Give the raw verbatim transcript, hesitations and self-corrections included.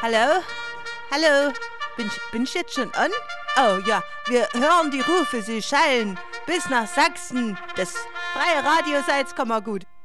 Hallo? Hallo? Bin ich, bin ich jetzt schon an? Oh ja, wir hören die Rufe, sie schallen bis nach Sachsen. Das freie Radio Salzkammer gut.